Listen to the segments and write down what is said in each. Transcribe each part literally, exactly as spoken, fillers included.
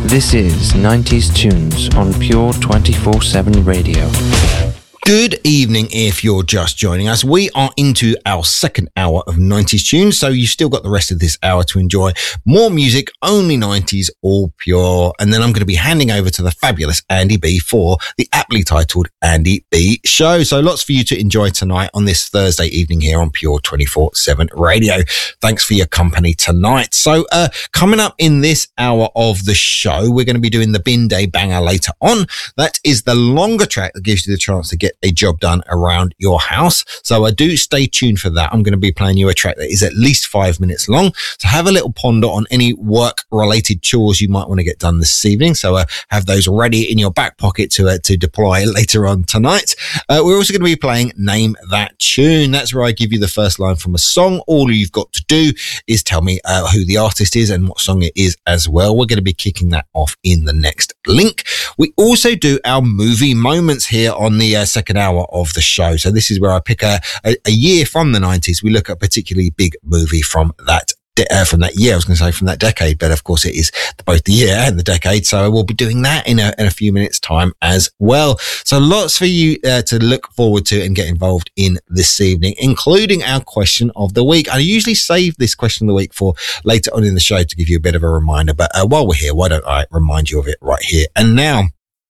This is nineties Tunes on Pure twenty-four seven Radio. Good evening if you're just joining us. We are into our second hour of nineties tunes, so you've still got the rest of this hour to enjoy more music, only nineties, all pure. And then I'm going to be handing over to the fabulous Andy B for the aptly titled Andy B Show. So lots for you to enjoy tonight on this Thursday evening here on Pure twenty-four seven Radio. Thanks for your company tonight. So uh, coming up in this hour of the show, we're going to be doing the Bin Day Banger later on. That is the longer track that gives you the chance to get a job done around your house. So I do stay tuned for that. I'm going to be playing you a track that is at least five minutes long. So have a little ponder on any work related chores you might want to get done this evening. So uh, have those ready in your back pocket to uh, to deploy later on tonight. Uh, we're also going to be playing Name That Tune. That's where I give you the first line from a song. All you've got to do is tell me uh, who the artist is and what song it is as well. We're going to be kicking that off in the next link. We also do our movie moments here on the uh, second hour of the show. So this is where I pick a, a, a year from the nineties. We look at a particularly big movie from that de- uh, from that year. I was going to say from that decade, but of course it is both the year and the decade. So we'll be doing that in a, in a few minutes time as well. So lots for you uh, to look forward to and get involved in this evening, including our question of the week. I usually save this question of the week for later on in the show to give you a bit of a reminder. But uh, while we're here, why don't I remind you of it right here and now?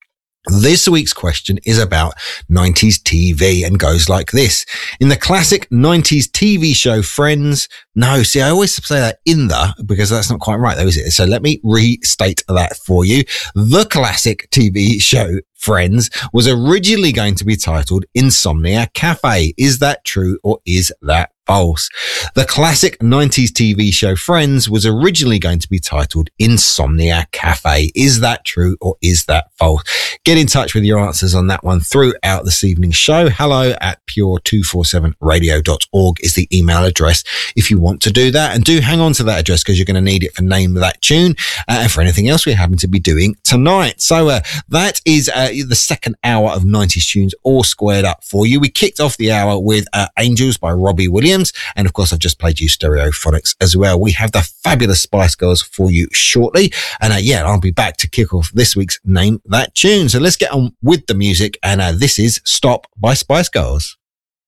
This week's question is about nineties T V and goes like this. In the classic nineties T V show Friends, no, see, I always say that in the, because that's not quite right though, is it? So let me restate that for you. The classic T V show Friends was originally going to be titled Insomnia Cafe. Is that true or is that false? The classic nineties T V show Friends was originally going to be titled Insomnia Cafe. Is that true or is that false? Get in touch with your answers on that one throughout this evening's show. Hello at pure two four seven radio dot org is the email address if you want to do that. And do hang on to that address because you're going to need it for Name That Tune uh, and for anything else we happen to be doing tonight. So uh, that is uh, the second hour of nineties tunes all squared up for you. We kicked off the hour with uh, Angels by Robbie Williams. And of course, I've just played you Stereophonics as well. We have the fabulous Spice Girls for you shortly. And uh, yeah, I'll be back to kick off this week's Name That Tune. So let's get on with the music. And uh, this is Stop by Spice Girls.